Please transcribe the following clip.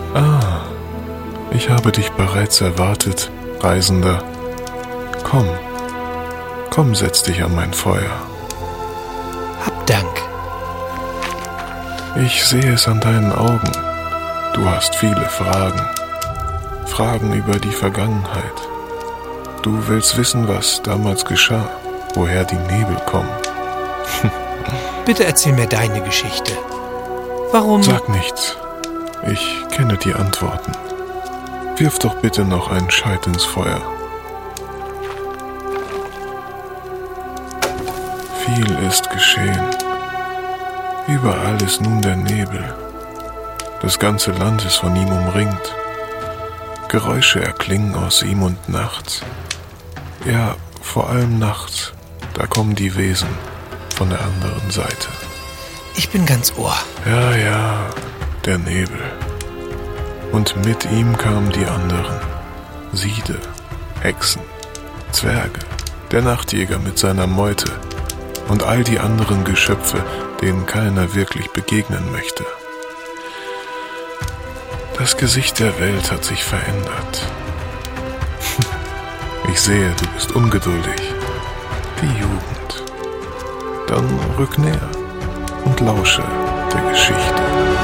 Ah, ich habe dich bereits erwartet, Reisender. Komm, setz dich an mein Feuer. Hab Dank. Ich sehe es an deinen Augen. Du hast viele Fragen. Fragen über die Vergangenheit. Du willst wissen, was damals geschah, woher die Nebel kommen. Bitte erzähl mir deine Geschichte. Warum? Sag nichts. Ich kenne die Antworten. Wirf doch bitte noch einen Scheit ins Feuer. Viel ist geschehen. Überall ist nun der Nebel. Das ganze Land ist von ihm umringt. Geräusche erklingen aus ihm und nachts. Ja, vor allem nachts. Da kommen die Wesen von der anderen Seite. Ich bin ganz Ohr. Ja, der Nebel. Und mit ihm kamen die anderen. Siede, Hexen, Zwerge, der Nachtjäger mit seiner Meute und all die anderen Geschöpfe, denen keiner wirklich begegnen möchte. Das Gesicht der Welt hat sich verändert. Ich sehe, du bist ungeduldig. Die Jugend. Dann rück näher und lausche der Geschichte.